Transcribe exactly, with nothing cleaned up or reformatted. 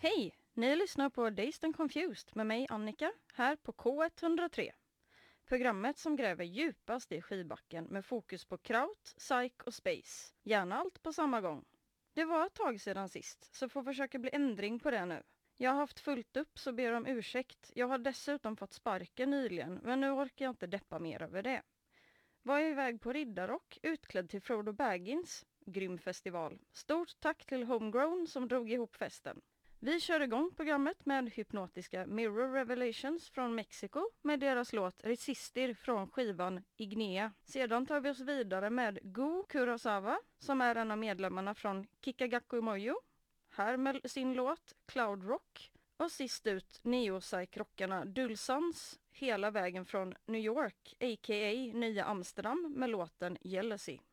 Hej! Ni lyssnar på Dazed and Confused med mig Annika här på K etthundratre. Programmet som gräver djupast i skivbacken med fokus på kraut, psych och space. Gärna allt på samma gång. Det var ett tag sedan sist så får försöka bli ändring på det nu. Jag har haft fullt upp så ber om ursäkt. Jag har dessutom fått sparken nyligen men nu orkar jag inte deppa mer över det. Var jag iväg på Riddarrock utklädd till Frodo Baggins. Grym festival. Stort tack till Homegrown som drog ihop festen. Vi kör igång programmet med hypnotiska Mirror Revelations från Mexiko med deras låt Resistir från skivan Ignea. Sedan tar vi oss vidare med Go Kurosawa som är en av medlemmarna från Kikagaku Moyo. Här med sin låt Cloud Rock. Och sist ut neopsych-rockarna Dulsans hela vägen från New York, a k a Nya Amsterdam med låten Jealousy.